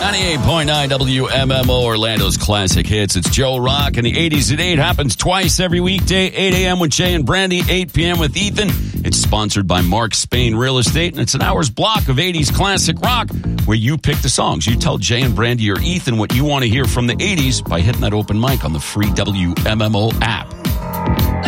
98.9 WMMO, Orlando's classic hits. It's Joe Rock, and the 80s at 8 happens twice every weekday. 8 a.m. with Jay and Brandy, 8 p.m. with Ethan. It's sponsored by Mark Spain Real Estate, and it's an hour's block of 80s classic rock where you pick the songs. You tell Jay and Brandy or Ethan what you want to hear from the 80s by hitting that open mic on the free WMMO app.